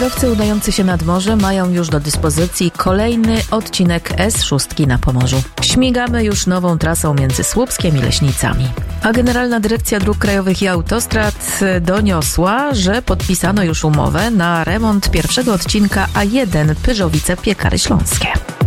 Kierowcy udający się nad morze mają już do dyspozycji kolejny odcinek S6 na Pomorzu. Śmigamy już nową trasą między Słupskiem i Leśnicami. A Generalna Dyrekcja Dróg Krajowych i Autostrad doniosła, że podpisano już umowę na remont pierwszego odcinka A1 Pyrzowice-Piekary Śląskie.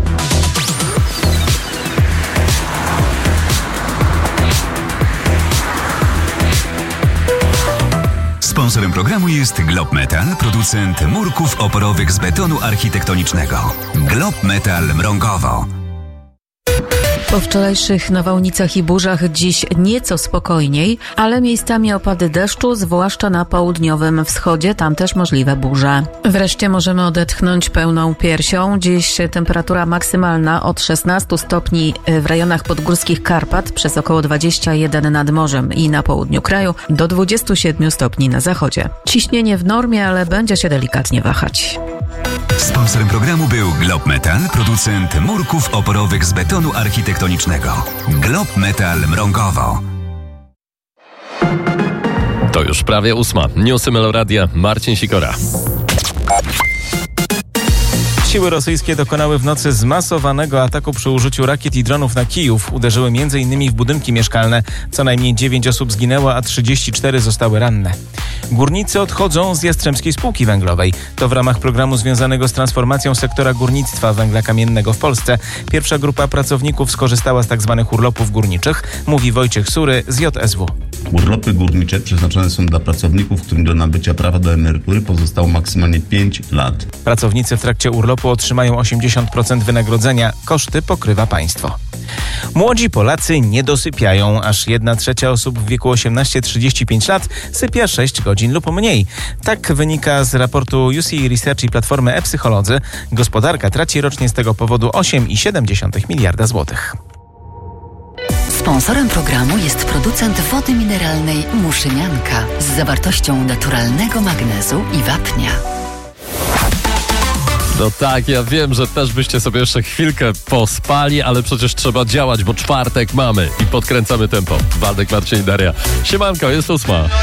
Sponsorem programu jest Globmetal, producent murków oporowych z betonu architektonicznego. Globmetal Mrągowo. Po wczorajszych nawałnicach i burzach dziś nieco spokojniej, ale miejscami opady deszczu, zwłaszcza na południowym wschodzie, tam też możliwe burze. Wreszcie możemy odetchnąć pełną piersią. Dziś temperatura maksymalna od 16 stopni w rejonach podgórskich Karpat, przez około 21 nad morzem i na południu kraju, do 27 stopni na zachodzie. Ciśnienie w normie, ale będzie się delikatnie wahać. Sponsorem programu był Globmetal, producent murków oporowych z betonu architektonicznego. Globmetal Mrągowo. To już prawie 8. Newsy Meloradia. Marcin Sikora. Siły rosyjskie dokonały w nocy zmasowanego ataku przy użyciu rakiet i dronów na Kijów. Uderzyły m.in. w budynki mieszkalne. Co najmniej 9 osób zginęło, a 34 zostały ranne. Górnicy odchodzą z Jastrzębskiej Spółki Węglowej. To w ramach programu związanego z transformacją sektora górnictwa węgla kamiennego w Polsce. Pierwsza grupa pracowników skorzystała z tzw. urlopów górniczych, mówi Wojciech Sury z JSW. Urlopy górnicze przeznaczone są dla pracowników, którym do nabycia prawa do emerytury pozostało maksymalnie 5 lat. Pracownicy w trakcie urlopu otrzymają 80% wynagrodzenia. Koszty pokrywa państwo. Młodzi Polacy nie dosypiają. Aż 1/3 osób w wieku 18-35 lat sypia 6 godzin lub mniej. Tak wynika z raportu UC Research i platformy e-Psycholodzy. Gospodarka traci rocznie z tego powodu 8,7 miliarda złotych. Sponsorem programu jest producent wody mineralnej Muszynianka z zawartością naturalnego magnezu i wapnia. No tak, ja wiem, że też byście sobie jeszcze chwilkę pospali, ale przecież trzeba działać, bo czwartek mamy i podkręcamy tempo. Waldek, Marcin i Daria. Siemanko, jest 8.